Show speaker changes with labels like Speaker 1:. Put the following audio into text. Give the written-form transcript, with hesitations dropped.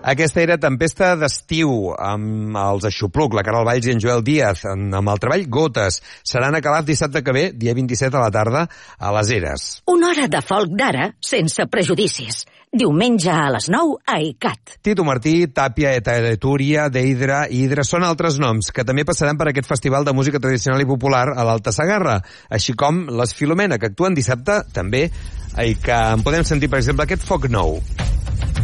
Speaker 1: Aquesta era Tempesta d'estiu, amb els Aixopluc, la Caral Valls i en Joel Díaz, amb el treball Gotes. Seran a Calaf dissabte que ve, dia 27 a la tarda, a les Eres.
Speaker 2: Una hora de folk d'ara, sense prejudicis. Diumenge a les 9 a ICAT.
Speaker 1: Tito Martí, Tàpia, Etúria, Deidre i Hidra són altres noms que també passaran per aquest festival de música tradicional i popular a l'Alta Segarra, així com les Filomena, que actuen dissabte també i que en podem sentir, per exemple, aquest Foc Nou.